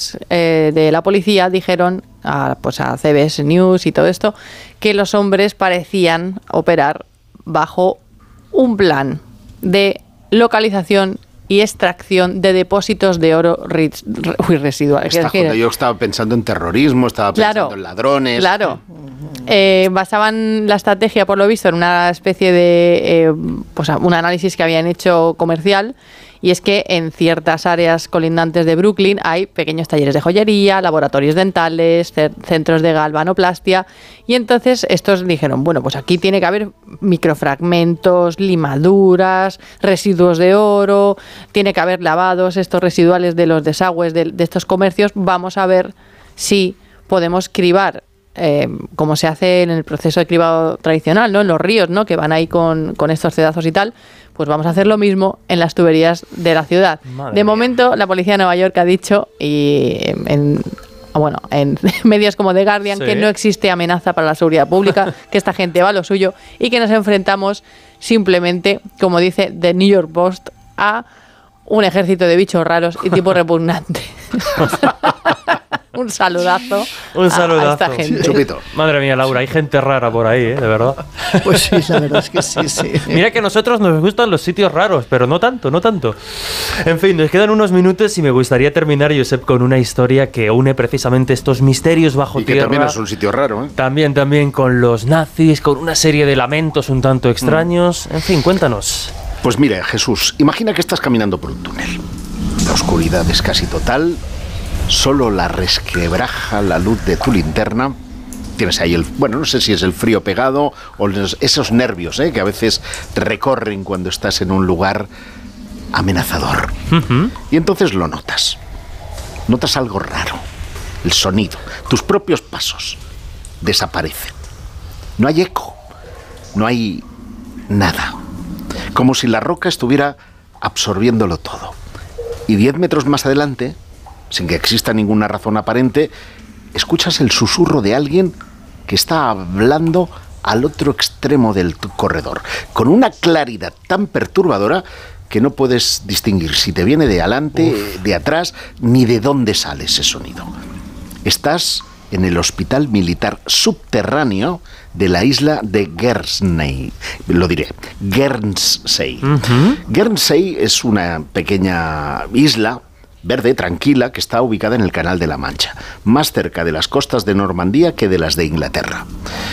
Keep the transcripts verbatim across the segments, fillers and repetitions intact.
fuentes eh, de la policía dijeron a, pues a C B S News y todo esto que los hombres parecían operar bajo un plan de localización y extracción de depósitos de oro res, uy, residuales. Está, es que, yo estaba pensando en terrorismo, estaba pensando claro, en ladrones. Claro. Eh, basaban la estrategia, por lo visto, en una especie de eh, pues un análisis que habían hecho comercial, y es que en ciertas áreas colindantes de Brooklyn hay pequeños talleres de joyería, laboratorios dentales, centros de galvanoplastia, y entonces estos dijeron, bueno, pues aquí tiene que haber microfragmentos, limaduras, residuos de oro, tiene que haber lavados estos residuales de los desagües de, de estos comercios, vamos a ver si podemos cribar Eh, como se hace en el proceso de cribado tradicional, ¿no? En los ríos, ¿no? Que van ahí con, con estos cedazos y tal, pues vamos a hacer lo mismo en las tuberías de la ciudad. Madre de mía. Momento, la policía de Nueva York ha dicho, y en, bueno, en medios como The Guardian, sí, que no existe amenaza para la seguridad pública, que esta gente va a lo suyo y que nos enfrentamos simplemente, como dice The New York Post, a un ejército de bichos raros y tipo repugnante. Un saludazo, Un saludazo. a, a esta gente. Chupito. Madre mía, Laura, hay gente rara por ahí, ¿eh? De verdad. Pues sí, la verdad es que sí, sí. Mira que a nosotros nos gustan los sitios raros, pero no tanto, no tanto. En fin, nos quedan unos minutos y me gustaría terminar, Josep, con una historia que une precisamente estos misterios bajo y que tierra. También es un sitio raro, ¿eh? También, también con los nazis, con una serie de lamentos un tanto extraños. Mm. En fin, cuéntanos. Pues mira, Jesús, imagina que estás caminando por un túnel. La oscuridad es casi total. Solo la resquebraja la luz de tu linterna. Tienes ahí el... Bueno, no sé si es el frío pegado o los, esos nervios, ¿eh? Que a veces recorren cuando estás en un lugar amenazador. Uh-huh. Y entonces lo notas. Notas algo raro. El sonido. Tus propios pasos desaparecen. No hay eco. No hay nada. Como si la roca estuviera absorbiéndolo todo. Y diez metros más adelante, sin que exista ninguna razón aparente, escuchas el susurro de alguien que está hablando al otro extremo del corredor, con una claridad tan perturbadora que no puedes distinguir si te viene de adelante, Uf. de atrás, ni de dónde sale ese sonido. Estás en el hospital militar subterráneo de la isla de Guernsey. Lo diré, Guernsey. Uh-huh. Guernsey es una pequeña isla verde, tranquila, que está ubicada en el Canal de la Mancha, más cerca de las costas de Normandía que de las de Inglaterra.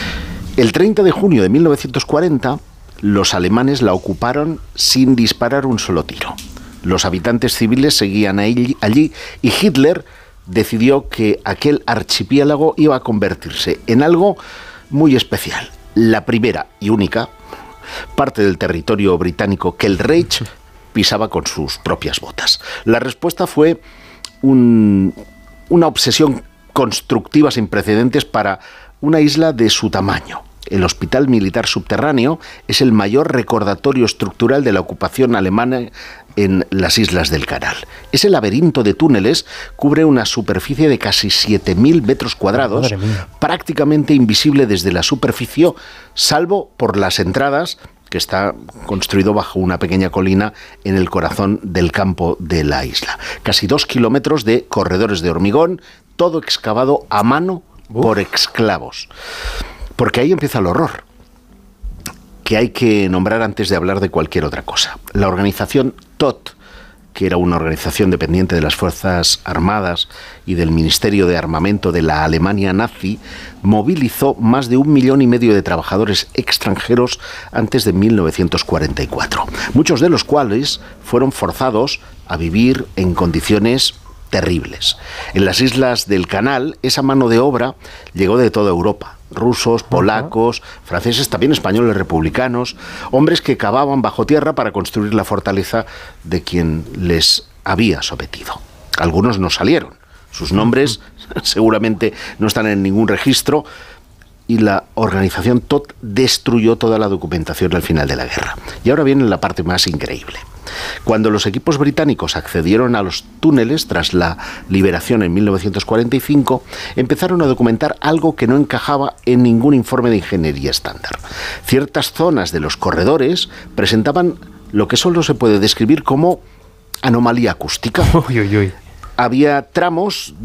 El treinta de junio de mil novecientos cuarenta, los alemanes la ocuparon sin disparar un solo tiro. Los habitantes civiles seguían allí, allí y Hitler decidió que aquel archipiélago iba a convertirse en algo muy especial. La primera y única parte del territorio británico que el Reich pisaba con sus propias botas. La respuesta fue un, una obsesión constructiva sin precedentes para una isla de su tamaño. El Hospital Militar Subterráneo es el mayor recordatorio estructural de la ocupación alemana en las islas del Canal. Ese laberinto de túneles cubre una superficie de casi siete mil metros cuadrados, prácticamente invisible desde la superficie, salvo por las entradas, que está construido bajo una pequeña colina en el corazón del campo de la isla. Casi dos kilómetros de corredores de hormigón, todo excavado a mano Uf. por esclavos. Porque ahí empieza el horror, que hay que nombrar antes de hablar de cualquier otra cosa. La organización T O T, que era una organización dependiente de las Fuerzas Armadas y del Ministerio de Armamento de la Alemania nazi, movilizó más de un millón y medio de trabajadores extranjeros antes de mil novecientos cuarenta y cuatro, muchos de los cuales fueron forzados a vivir en condiciones terribles. En las islas del Canal, esa mano de obra llegó de toda Europa. Rusos, polacos, franceses, también españoles republicanos, hombres que cavaban bajo tierra para construir la fortaleza de quien les había sometido. Algunos no salieron, sus nombres seguramente no están en ningún registro, y la organización T O T destruyó toda la documentación al final de la guerra. Y ahora viene la parte más increíble. Cuando los equipos británicos accedieron a los túneles tras la liberación en mil novecientos cuarenta y cinco, empezaron a documentar algo que no encajaba en ningún informe de ingeniería estándar. Ciertas zonas de los corredores presentaban lo que solo se puede describir como anomalía acústica. Uy, uy, uy. Había tramos